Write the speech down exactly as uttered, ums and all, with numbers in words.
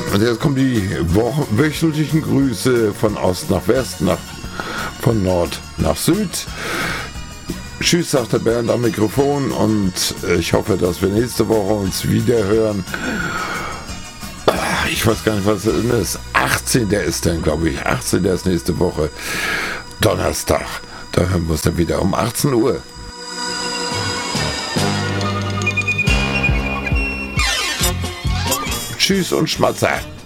Und jetzt kommen die wo- wöchentlichen Grüße von Ost nach West, nach, von Nord nach Süd. Tschüss, sagt der Bernd am Mikrofon und ich hoffe, dass wir nächste Woche uns wieder hören. Ich weiß gar nicht, was das ist. achtzehnter ist dann, glaube ich. achtzehnter ist nächste Woche. Donnerstag. Da hören wir uns dann wieder um achtzehn Uhr. Tschüss und Schmatzer.